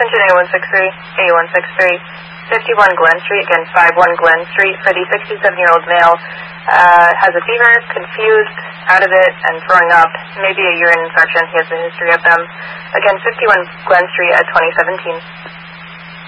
Attention A163, 51 Glen Street, again 51 Glen Street, for the 67-year-old male, has a fever, confused, out of it, and throwing up, maybe a urine infection. He has a history of them. Again, 51 Glen Street at 2017.